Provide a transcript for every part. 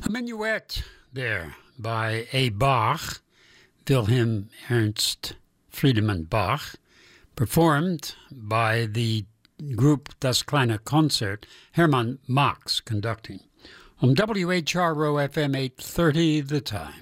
A minuet there by A. Bach, Wilhelm Ernst Friedemann Bach, performed by the group Das Kleine Konzert, Hermann Max conducting. On WHRO FM 830, The Time.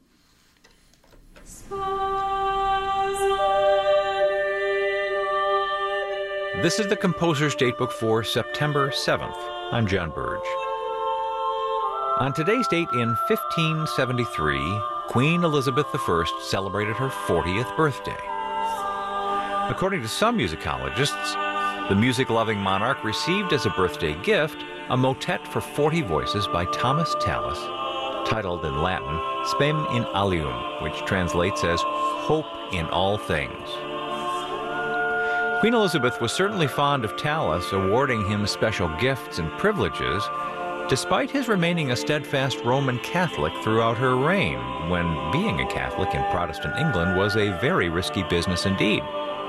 This is the Composer's Datebook for September 7th. I'm John Burge. On today's date in 1573, Queen Elizabeth I celebrated her 40th birthday. According to some musicologists, the music-loving monarch received as a birthday gift a motet for 40 voices by Thomas Tallis, titled in Latin Spem in Alium, which translates as Hope in All Things. Queen Elizabeth was certainly fond of Tallis, awarding him special gifts and privileges, despite his remaining a steadfast Roman Catholic throughout her reign, when being a Catholic in Protestant England was a very risky business indeed.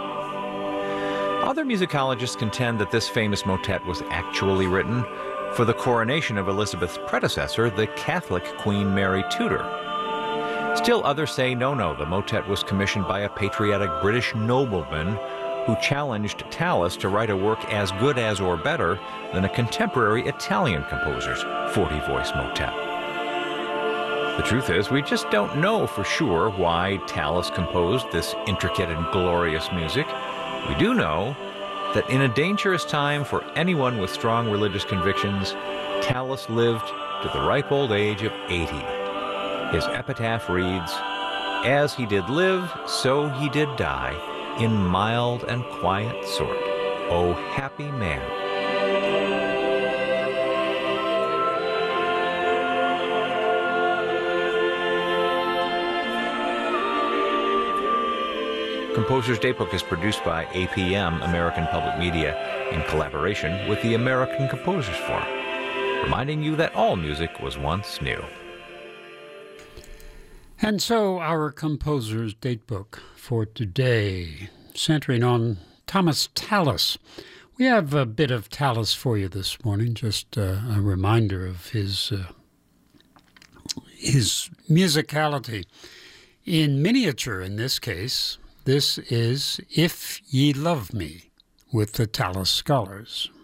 Other musicologists contend that this famous motet was actually written for the coronation of Elizabeth's predecessor, the Catholic Queen Mary Tudor. Still others say no, the motet was commissioned by a patriotic British nobleman who challenged Tallis to write a work as good as or better than a contemporary Italian composer's 40-voice motet. The truth is, we just don't know for sure why Tallis composed this intricate and glorious music. We do know that in a dangerous time for anyone with strong religious convictions, Tallis lived to the ripe old age of 80. His epitaph reads, "As he did live, so he did die, in mild and quiet sort. O happy man." Composer's Datebook is produced by APM, American Public Media, in collaboration with the American Composers Forum, reminding you that all music was once new. And so our Composer's Datebook for today, centering on Thomas Tallis. We have a bit of Tallis for you this morning, just a reminder of his musicality. In miniature, in this case, this is If Ye Love Me with the Tallis Scholars.